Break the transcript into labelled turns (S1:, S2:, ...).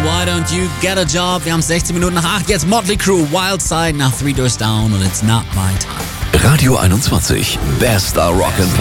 S1: Why Don't You Get a Job? Wir haben 16 Minuten nach 8. Jetzt Motley Crue, Wild Side nach Three Doors Down und It's Not My Time.
S2: Radio 21, bester Rock'n'Pop.